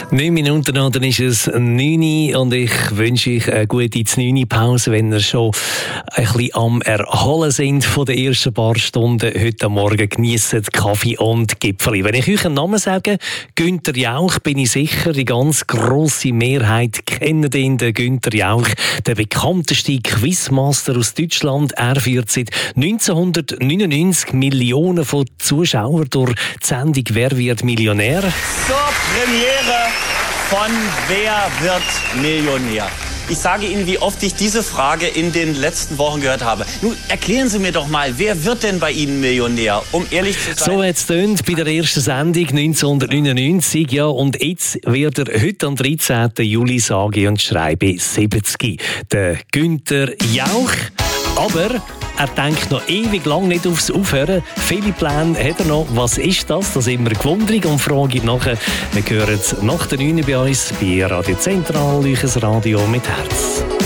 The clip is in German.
9 Minuten noch, dann ist es 9 Uhr und ich wünsche euch eine gute 9-Pause, wenn ihr schon ein bisschen am Erholen sind von den ersten paar Stunden. Heute Morgen geniessen Kaffee und Gipfeli. Wenn ich euch einen Namen sage, Günther Jauch, bin ich sicher, die ganz grosse Mehrheit kennt ihn, den Günther Jauch, der bekannteste Quizmaster aus Deutschland. Er führt seit 1999 Millionen von Zuschauern durch die Sendung «Wer wird Millionär?». Zur Premiere von «Wer wird Millionär?». Ich sage Ihnen, wie oft ich diese Frage in den letzten Wochen gehört habe. Nun, erklären Sie mir doch mal, wer wird denn bei Ihnen Millionär? Um ehrlich zu sein. So hat es tönt bei der ersten Sendung 1999. Ja, und jetzt wird er heute am 13. Juli, sage und schreibe 70. Der Günther Jauch. Aber er denkt noch ewig lang nicht aufs Aufhören. Viele Pläne hat er noch. Was ist das? Das ist immer gewundert und frage nachher. Wir hören es nach der 9 bei uns bei Radio Zentral, euer Radio mit Herz.